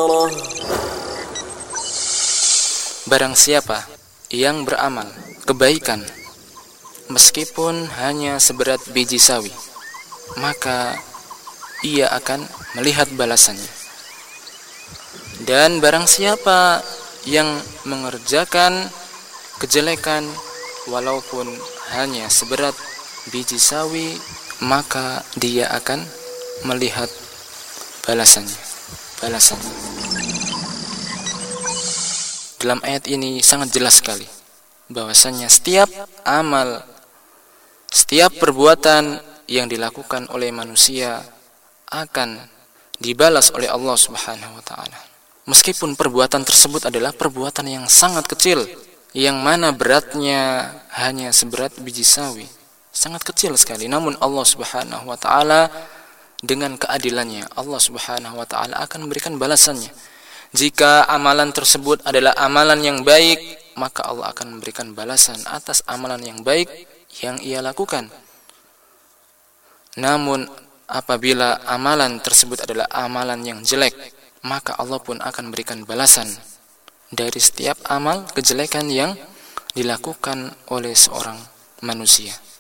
ثمره. Barang siapa yang beramal kebaikan meskipun hanya seberat biji sawi, maka ia akan melihat balasannya. Dan barang siapa yang mengerjakan kejelekan walaupun hanya seberat biji sawi, maka dia akan melihat balasannya. Dalam ayat ini sangat jelas sekali bahwasanya setiap amal, setiap perbuatan yang dilakukan oleh manusia akan dibalas oleh Allah Subhanahu wa taala. Meskipun perbuatan tersebut adalah perbuatan yang sangat kecil, yang mana beratnya hanya seberat biji sawi, sangat kecil sekali, namun Allah Subhanahu wa taala dengan keadilannya, Allah Subhanahu wa taala akan memberikan balasannya. Jika amalan tersebut adalah amalan yang baik, maka Allah akan memberikan balasan atas amalan yang baik yang ia lakukan. Namun apabila amalan tersebut adalah amalan yang jelek, maka Allah pun akan memberikan balasan dari setiap amal kejelekan yang dilakukan oleh seorang manusia.